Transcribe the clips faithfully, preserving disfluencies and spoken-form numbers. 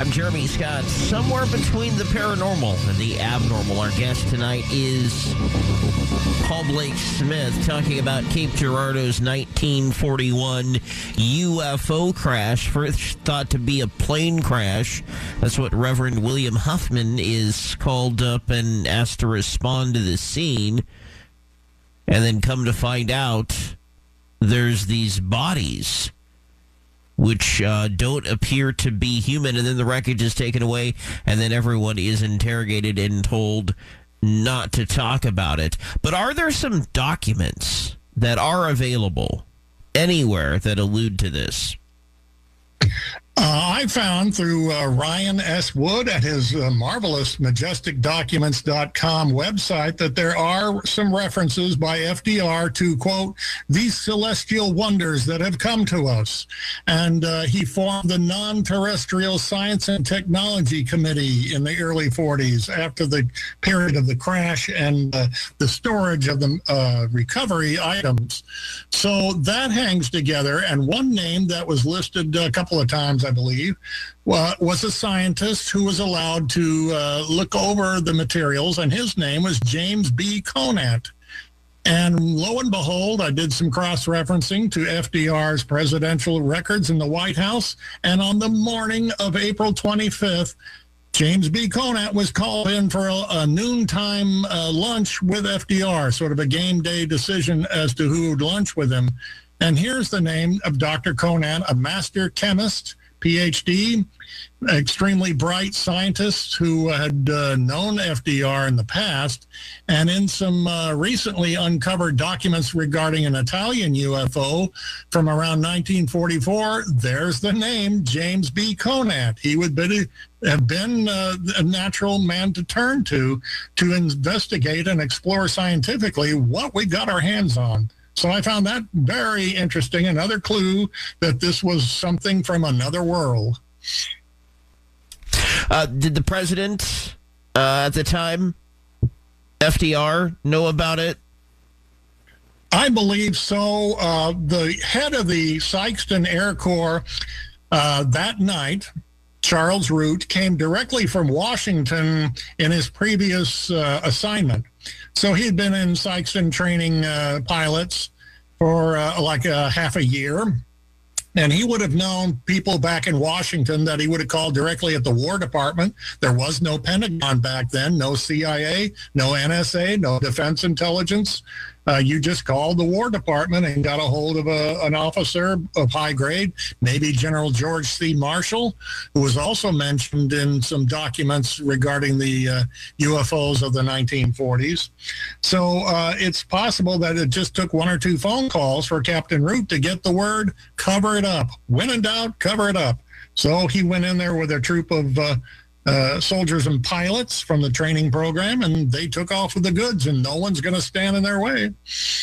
I'm Jeremy Scott. Somewhere between the paranormal and the abnormal, our guest tonight is Paul Blake Smith, talking about Cape Girardeau's nineteen forty-one U F O crash, first thought to be a plane crash. That's what Reverend William Huffman is called up and asked to respond to the scene. And then come to find out, there's these bodies which uh, don't appear to be human, and then the wreckage is taken away, and then everyone is interrogated and told not to talk about it. But are there some documents that are available anywhere that allude to this? Uh, I found through uh, Ryan S. Wood at his uh, marvelous majestic documents dot com website that there are some references by F D R to, quote, these celestial wonders that have come to us. And uh, he formed the Non-Terrestrial Science and Technology Committee in the early forties after the period of the crash and uh, the storage of the uh, recovery items. So that hangs together. And one name that was listed a couple of times, I believe, uh, was a scientist who was allowed to uh, look over the materials, and his name was James B. Conant. And lo and behold, I did some cross-referencing to F D R's presidential records in the White House, and on the morning of April twenty-fifth, James B. Conant was called in for a, a noontime uh, lunch with F D R, sort of a game day decision as to who would lunch with him. And here's the name of Doctor Conant, a master chemist, P H D, extremely bright scientist who had uh, known F D R in the past. And in some uh, recently uncovered documents regarding an Italian U F O from around nineteen forty-four, there's the name James B. Conant. He would be, have been uh, a natural man to turn to to investigate and explore scientifically what we got our hands on. So I found that very interesting, another clue that this was something from another world. Uh, did the president uh, at the time, F D R, know about it? I believe so. Uh, the head of the Sikeston Air Corps uh, that night, Charles Root, came directly from Washington in his previous uh, assignment. So he'd been in Sikeston training uh, pilots for uh, like a half a year. And he would have known people back in Washington that he would have called directly at the War Department. There was no Pentagon back then, no C I A, no N S A, no Defense Intelligence. Uh, you just called the War Department and got a hold of a, an officer of high grade, maybe General George C. Marshall, who was also mentioned in some documents regarding the uh, U F Os of the nineteen forties. So uh, it's possible that it just took one or two phone calls for Captain Root to get the word, cover it up. When in doubt, cover it up. So he went in there with a troop of uh, Uh, soldiers and pilots from the training program, and they took off with the goods, and no one's going to stand in their way.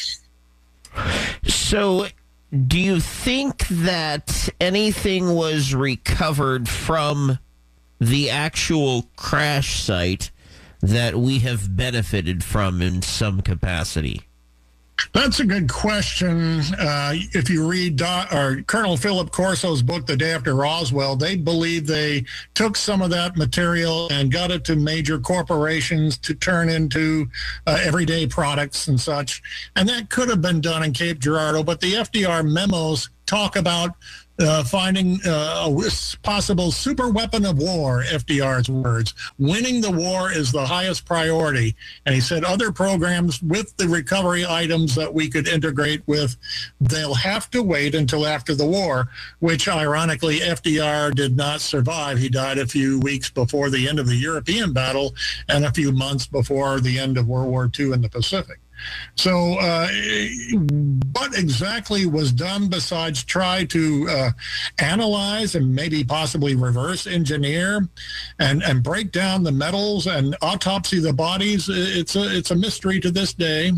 So do you think that anything was recovered from the actual crash site that we have benefited from in some capacity? That's a good question. Uh, if you read Do- or Colonel Philip Corso's book, The Day After Roswell, they believe they took some of that material and got it to major corporations to turn into uh, everyday products and such. And that could have been done in Cape Girardeau, but the F D R memos talk about Uh, finding uh, a possible super weapon of war, F D R's words. Winning the war is the highest priority. And he said other programs with the recovery items that we could integrate with, they'll have to wait until after the war, which ironically F D R did not survive. He died a few weeks before the end of the European battle and a few months before the end of World War Two in the Pacific. So uh, what exactly was done besides try to uh, analyze and maybe possibly reverse engineer and, and break down the metals and autopsy the bodies? It's a, it's a mystery to this day.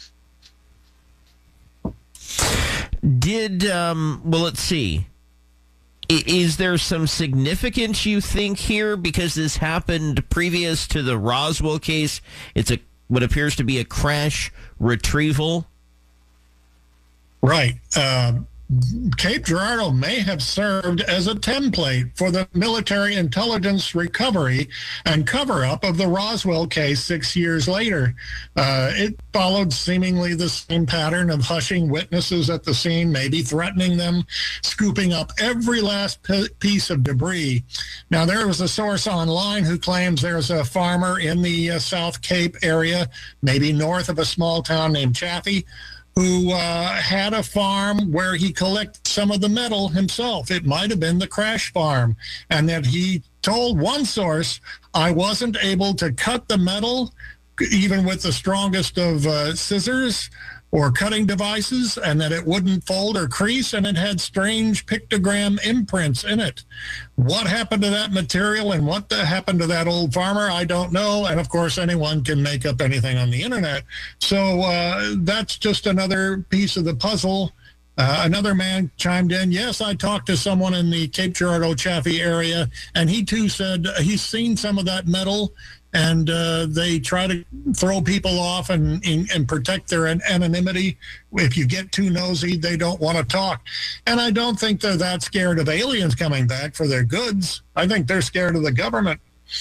Did, um, well, let's see. Is there some significance, you think, here? Because this happened previous to the Roswell case. It's a what appears to be a crash retrieval. Right. Uh, Cape Girardeau may have served as a template for the military intelligence recovery and cover-up of the Roswell case six years later. Uh, it followed seemingly the same pattern of hushing witnesses at the scene, maybe threatening them, scooping up every last p- piece of debris. Now, there was a source online who claims there's a farmer in the uh, South Cape area, maybe north of a small town named Chaffee, who uh, had a farm where he collected some of the metal himself. It might have been the crash farm. And that he told one source, I wasn't able to cut the metal, even with the strongest of uh, scissors or cutting devices, and that it wouldn't fold or crease, and it had strange pictogram imprints in it. What happened to that material and what the, happened to that old farmer, I don't know. And of course, anyone can make up anything on the internet. So uh, that's just another piece of the puzzle. Uh, another man chimed in, yes, I talked to someone in the Cape Girardeau Chaffee area, and he too said he's seen some of that metal, and uh, they try to throw people off and, and, and protect their anonymity. If you get too nosy, they don't want to talk. And I don't think they're that scared of aliens coming back for their goods. I think they're scared of the government.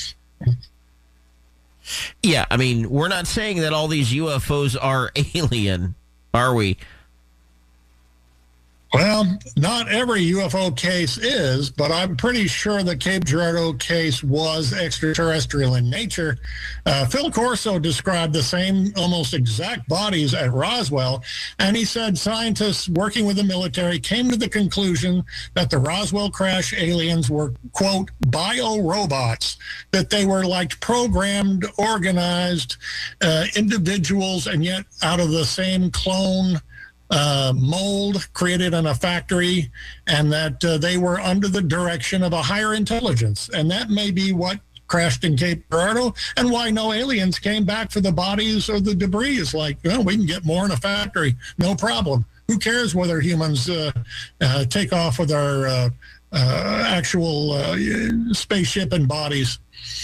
Yeah, I mean, we're not saying that all these U F Os are alien, are we? Well, not every U F O case is, but I'm pretty sure the Cape Girardeau case was extraterrestrial in nature. Uh, Phil Corso described the same almost exact bodies at Roswell, and he said scientists working with the military came to the conclusion that the Roswell crash aliens were, quote, bio-robots, that they were like programmed, organized uh, individuals, and yet out of the same clone Uh, mold created in a factory, and that uh, they were under the direction of a higher intelligence. And that may be what crashed in Cape Girardeau, and why no aliens came back for the bodies or the debris. Is like, well, we can get more in a factory, no problem. Who cares whether humans uh, uh, take off with our uh, uh, actual uh, spaceship and bodies?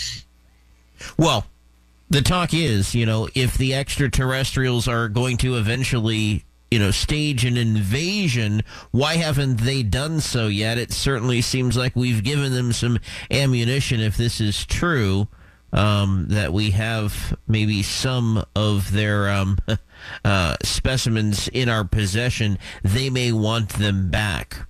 Well, the talk is, you know, if the extraterrestrials are going to eventually, you know, stage an invasion, why haven't they done so yet? It certainly seems like we've given them some ammunition, if this is true, um, that we have maybe some of their um, uh, specimens in our possession. They may want them back.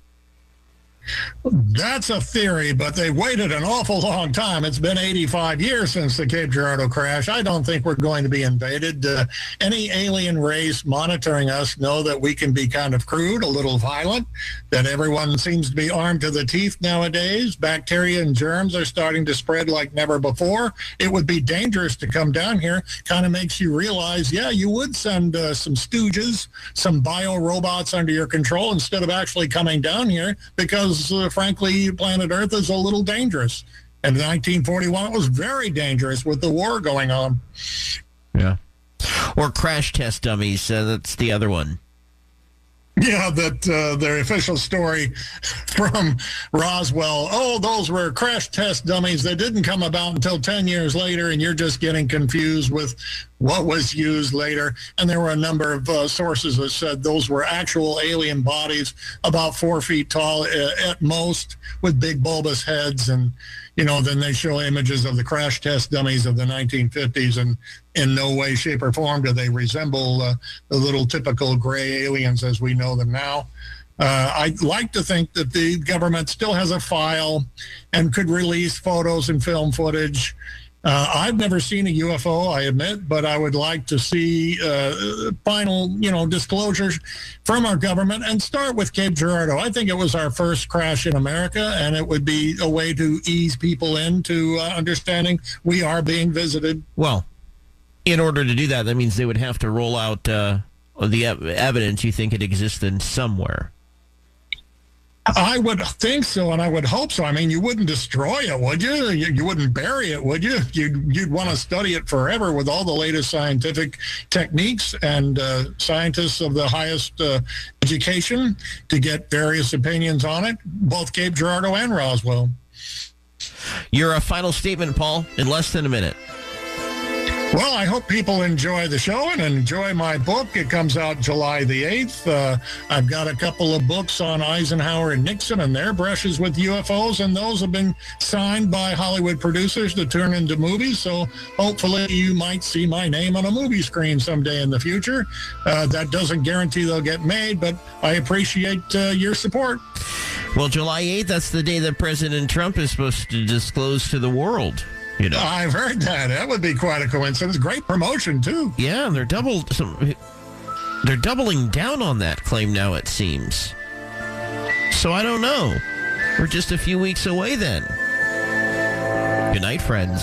That's a theory, but they waited an awful long time. It's been eighty-five years since the Cape Girardeau crash. I don't think we're going to be invaded. Uh, any alien race monitoring us know that we can be kind of crude, a little violent, that everyone seems to be armed to the teeth nowadays. Bacteria and germs are starting to spread like never before. It would be dangerous to come down here. Kind of makes you realize, yeah, you would send uh, some stooges, some bio-robots under your control instead of actually coming down here, because Uh, frankly, planet Earth is a little dangerous. And in nineteen forty-one, it was very dangerous with the war going on. Yeah. Or crash test dummies. Uh, that's the other one. Yeah, that uh, the official story from Roswell, oh, those were crash test dummies that didn't come about until ten years later, and you're just getting confused with what was used later. And there were a number of uh, sources that said those were actual alien bodies, about four feet tall uh, at most, with big bulbous heads. And, you know, then they show images of the crash test dummies of the nineteen fifties, and in no way, shape, or form do they resemble uh, the little typical gray aliens as we know them now. Uh, I'd like to think that the government still has a file and could release photos and film footage. Uh, I've never seen a U F O, I admit, but I would like to see uh, final, you know, disclosures from our government, and start with Cape Girardeau. I think it was our first crash in America, and it would be a way to ease people into uh, understanding we are being visited. Well, in order to do that, that means they would have to roll out uh, the ev- evidence you think it exists in somewhere. I would think so, and I would hope so. I mean, you wouldn't destroy it, would you? You, you wouldn't bury it, would you? You'd, you'd want to study it forever with all the latest scientific techniques and uh, scientists of the highest uh, education to get various opinions on it, both Cape Girardeau and Roswell. Your uh, final statement, Paul, in less than a minute. Well, I hope people enjoy the show and enjoy my book. It comes out July the eighth. Uh, I've got a couple of books on Eisenhower and Nixon and their brushes with U F Os, and those have been signed by Hollywood producers to turn into movies. So hopefully you might see my name on a movie screen someday in the future. Uh, that doesn't guarantee they'll get made, but I appreciate uh, your support. Well, July eighth, that's the day that President Trump is supposed to disclose to the world. You know. I've heard that. That would be quite a coincidence. Great promotion, too. Yeah, they're double. Some, they're doubling down on that claim now, it seems. So I don't know. We're just a few weeks away then. Good night, friends.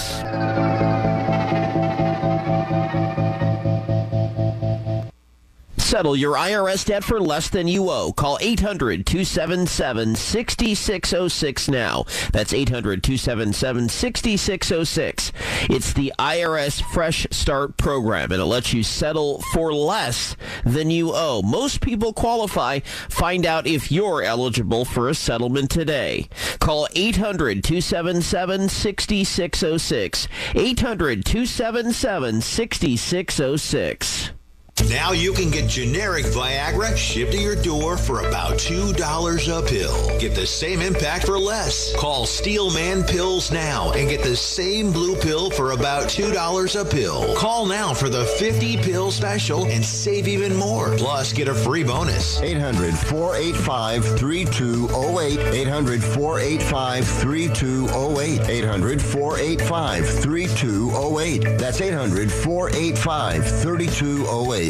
Settle your I R S debt for less than you owe. Call eight hundred, two seven seven, six six zero six now. That's eight hundred, two seven seven, six six zero six. It's the I R S Fresh Start program, and it lets you settle for less than you owe. Most people qualify. Find out if you're eligible for a settlement today. Call eight hundred, two seven seven, six six zero six. eight hundred, two seven seven, six six zero six. Now you can get generic Viagra shipped to your door for about two dollars a pill. Get the same impact for less. Call Steelman Pills now and get the same blue pill for about two dollars a pill. Call now for the fifty pill special and save even more. Plus, get a free bonus. eight hundred, four eight five, three two zero eight. eight hundred, four eight five, three two zero eight. eight hundred, four eight five, three two zero eight. That's eight hundred, four eight five, three two zero eight.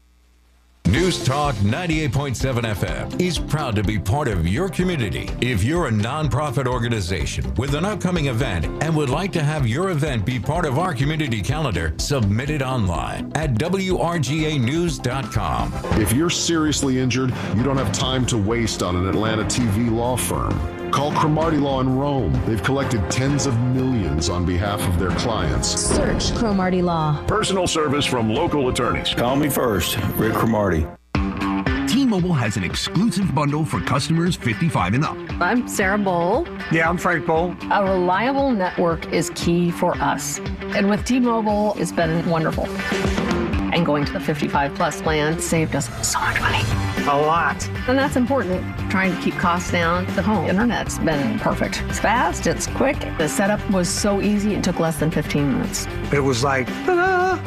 News Talk ninety-eight point seven F M is proud to be part of your community. If you're a nonprofit organization with an upcoming event and would like to have your event be part of our community calendar, submit it online at W R G A news dot com. If you're seriously injured, you don't have time to waste on an Atlanta T V law firm. Call Cromartie Law in Rome. They've collected tens of millions on behalf of their clients. Search Cromartie Law. Personal service from local attorneys. Call me first, Rick Cromartie. T-Mobile has an exclusive bundle for customers fifty-five and up. I'm Sarah Bowl. Yeah, I'm Frank Bowl. A reliable network is key for us. And with T-Mobile, it's been wonderful. And going to the fifty-five plus plan saved us so much money. A lot. And that's important. Trying to keep costs down. The home internet's been perfect. It's fast, it's quick. The setup was so easy, it took less than fifteen minutes. It was like, ta-da!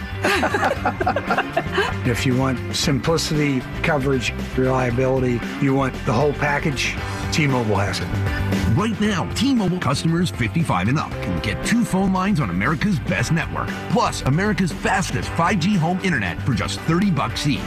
If you want simplicity, coverage, reliability, you want the whole package, T-Mobile has it. Right now, T-Mobile customers fifty-five and up can get two phone lines on America's best network, plus America's fastest five G home internet for just thirty bucks each.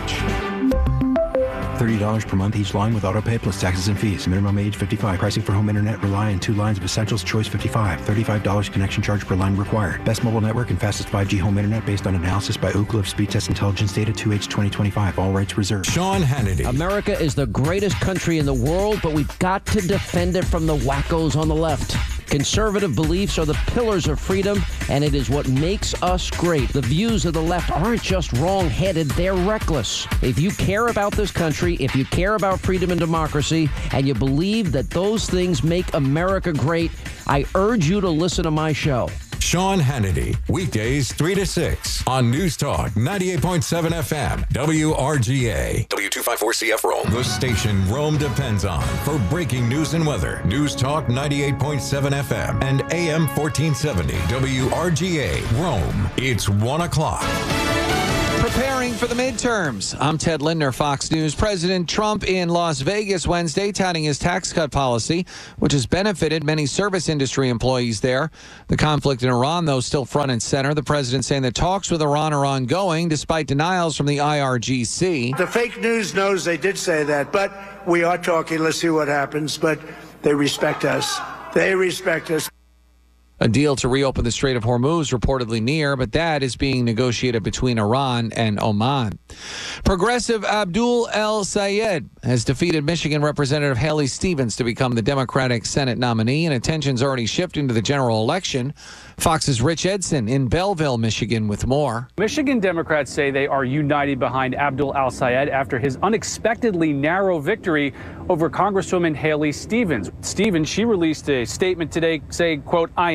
thirty dollars per month each line with autopay plus taxes and fees. Minimum age fifty-five. Pricing for home internet rely on two lines of Essentials Choice fifty-five. thirty-five dollars connection charge per line required. Best mobile network and fastest five G home internet based on analysis by Ookla of Speed Test Intelligence Data two H twenty twenty-five. All rights reserved. Sean Hannity. America is the greatest country in the world, but we've got to defend it from the wackos on the left. Conservative beliefs are the pillars of freedom, and it is what makes us great. The views of the left aren't just wrong-headed, they're reckless. If you care about this country, if you care about freedom and democracy, and you believe that those things make America great, I urge you to listen to my show. Sean Hannity, weekdays three to six on News Talk ninety-eight point seven F M, W R G A. W two fifty-four C F Rome. The station Rome depends on for breaking news and weather. News Talk ninety-eight point seven F M and A M fourteen seventy W R G A, Rome. It's one o'clock. Preparing for the midterms. I'm Ted Lindner, Fox News. President Trump in Las Vegas Wednesday touting his tax cut policy, which has benefited many service industry employees there. The conflict in Iran, though, still front and center. The president saying that talks with Iran are ongoing, despite denials from the I R G C. The fake news knows they did say that, but we are talking. Let's see what happens. But they respect us. They respect us. A deal to reopen the Strait of Hormuz reportedly near, but that is being negotiated between Iran and Oman. Progressive Abdul El-Sayed has defeated Michigan Representative Haley Stevens to become the Democratic Senate nominee, and attention's already shifting to the general election. Fox's Rich Edson in Belleville, Michigan, with more. Michigan Democrats say they are united behind Abdul El-Sayed after his unexpectedly narrow victory over Congresswoman Haley Stevens. Stevens, she released a statement today saying, quote, "I am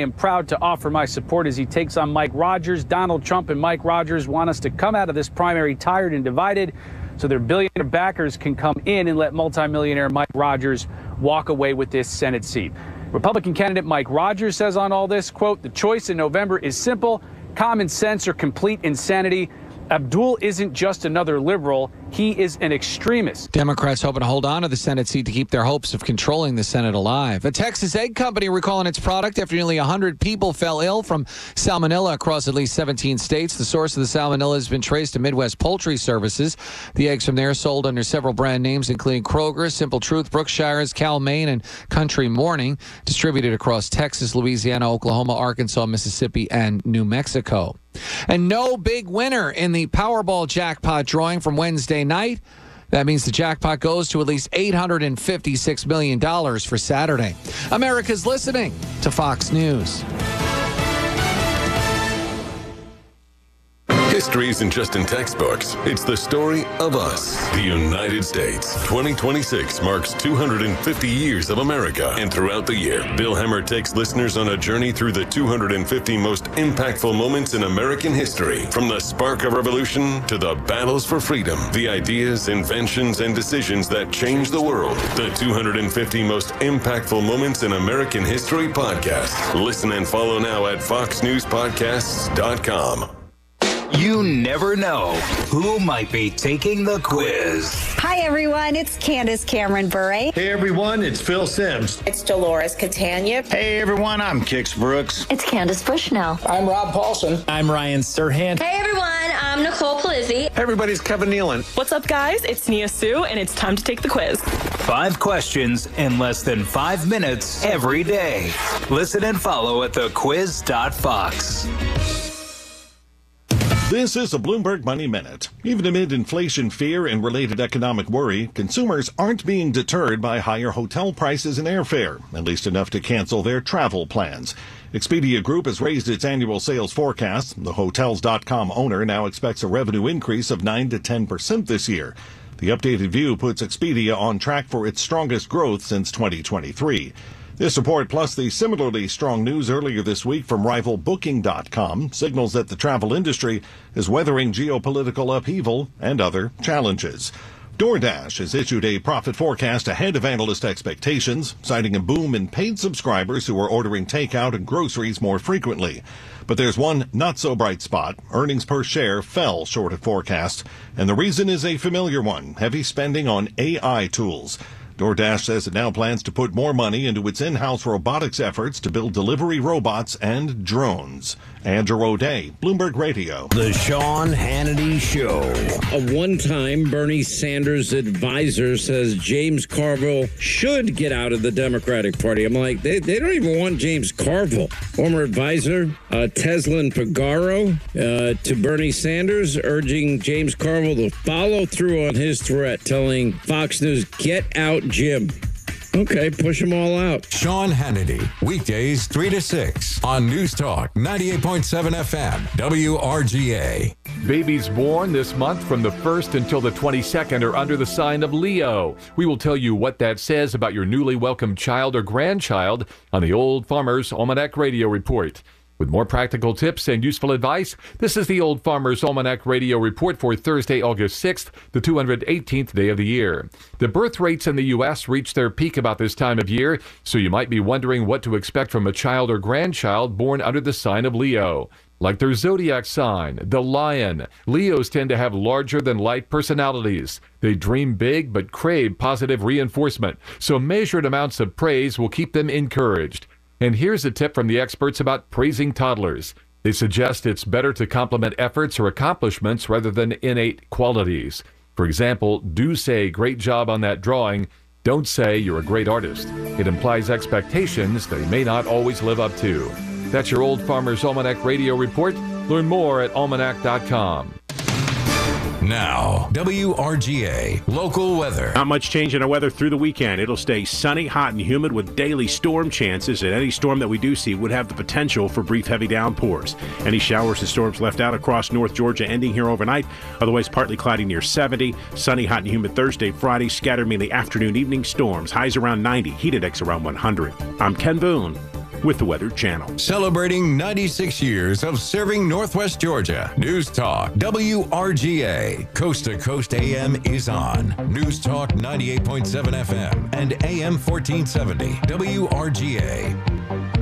am proud to offer my support as he takes on Mike Rogers. Donald Trump and Mike Rogers want us to come out of this primary tired and divided so their billionaire backers can come in and let multimillionaire Mike Rogers walk away with this Senate seat. Republican candidate Mike Rogers says on all this, quote, the choice in November is simple, common sense or complete insanity. Abdul isn't just another liberal. He is an extremist. Democrats hoping to hold on to the Senate seat to keep their hopes of controlling the Senate alive. A Texas egg company recalling its product after nearly one hundred people fell ill from salmonella across at least seventeen states. The source of the salmonella has been traced to Midwest Poultry Services. The eggs from there sold under several brand names, including Kroger, Simple Truth, Brookshire's, Cal-Maine, and Country Morning, distributed across Texas, Louisiana, Oklahoma, Arkansas, Mississippi, and New Mexico. And no big winner in the Powerball jackpot drawing from Wednesday night. That means the jackpot goes to at least eight hundred fifty-six million dollars for Saturday. America's listening to Fox News. History isn't just in textbooks. It's the story of us, the United States. twenty twenty-six marks two hundred fifty years of America. And throughout the year, Bill Hemmer takes listeners on a journey through the two hundred fifty most impactful moments in American history. From the spark of revolution to the battles for freedom, the ideas, inventions, and decisions that changed the world. The two hundred fifty most impactful moments in American history podcast. Listen and follow now at fox news podcasts dot com. You never know who might be taking the quiz. Hi, everyone. It's Candace Cameron Bure. Hey, everyone. It's Phil Sims. It's Dolores Catania. Hey, everyone. I'm Kix Brooks. It's Candace Bushnell. I'm Rob Paulson. I'm Ryan Serhant. Hey, everyone. I'm Nicole Palizzi. Hey, everybody. It's Kevin Nealon. What's up, guys? It's Nia Sue, and it's time to take the quiz. Five questions in less than five minutes every day. Listen and follow at the quiz dot fox. This is a Bloomberg Money Minute. Even amid inflation fear and related economic worry, consumers aren't being deterred by higher hotel prices and airfare, at least enough to cancel their travel plans. Expedia Group has raised its annual sales forecast. The Hotels dot com owner now expects a revenue increase of nine to ten percent this year. The updated view puts Expedia on track for its strongest growth since twenty twenty-three. This report, plus the similarly strong news earlier this week from rival Booking dot com, signals that the travel industry is weathering geopolitical upheaval and other challenges. DoorDash has issued a profit forecast ahead of analyst expectations, citing a boom in paid subscribers who are ordering takeout and groceries more frequently. But there's one not-so-bright spot. Earnings per share fell short of forecast, and the reason is a familiar one: heavy spending on A I tools. DoorDash says it now plans to put more money into its in-house robotics efforts to build delivery robots and drones. Andrew O'Day, Bloomberg Radio. The Sean Hannity Show. A one-time Bernie Sanders advisor says James Carville should get out of the Democratic Party. I'm like, they, they don't even want James Carville. Former advisor uh, Teslin Pagaro uh, to Bernie Sanders, urging James Carville to follow through on his threat, telling Fox News, get out, Jim. Okay, push them all out. Sean Hannity, weekdays three to six on News Talk ninety-eight point seven F M, W R G A. Babies born this month from the first until the twenty-second are under the sign of Leo. We will tell you what that says about your newly welcomed child or grandchild on the Old Farmer's Almanac Radio Report. With more practical tips and useful advice, this is the Old Farmer's Almanac Radio Report for Thursday, August sixth, the two hundred eighteenth day of the year. The birth rates in the U S reach their peak about this time of year, so you might be wondering what to expect from a child or grandchild born under the sign of Leo. Like their zodiac sign, the lion, Leos tend to have larger-than-life personalities. They dream big but crave positive reinforcement, so measured amounts of praise will keep them encouraged. And here's a tip from the experts about praising toddlers. They suggest it's better to compliment efforts or accomplishments rather than innate qualities. For example, do say, great job on that drawing. Don't say you're a great artist. It implies expectations they may not always live up to. That's your Old Farmer's Almanac Radio Report. Learn more at almanac dot com. Now, W R G A local weather. Not much change in our weather through the weekend. It'll stay sunny, hot, and humid with daily storm chances, and any storm that we do see would have the potential for brief heavy downpours. Any showers and storms left out across North Georgia ending here overnight. Otherwise, partly cloudy near seventy. Sunny, hot, and humid Thursday, Friday. Scattered mainly afternoon, evening storms. Highs around ninety. Heat index around one hundred. I'm Ken Boone. with the Weather Channel. Celebrating ninety-six years of serving Northwest Georgia. News Talk W R G A. Coast to Coast A M is on. News Talk ninety-eight point seven F M and A M fourteen seventy W R G A.